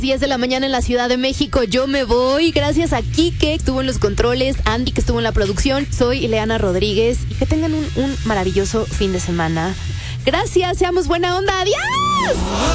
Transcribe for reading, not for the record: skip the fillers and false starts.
10 de la mañana en la Ciudad de México. Yo me voy. Gracias a Kike, que estuvo en los controles, Andy, que estuvo en la producción. Soy Ileana Rodríguez. Y que tengan un maravilloso fin de semana. Gracias, seamos buena onda. ¡Adiós!